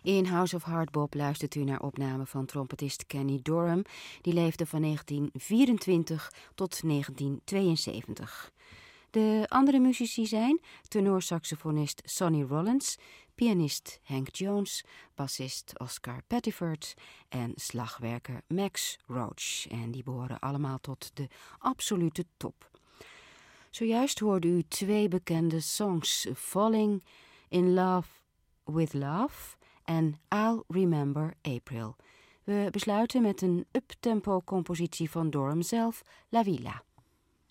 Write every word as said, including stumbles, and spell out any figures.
In House of Hardbop luistert u naar opname van trompetist Kenny Dorham. Die leefde van negentien vierentwintig tot negentien tweeënzeventig. De andere muzici zijn tenorsaxofonist Sonny Rollins, pianist Hank Jones, bassist Oscar Pettiford en slagwerker Max Roach. En die behoren allemaal tot de absolute top. Zojuist hoorde u twee bekende songs, Falling in Love with Love en I'll Remember April. We besluiten met een uptempo compositie van Dorham zelf, La Villa.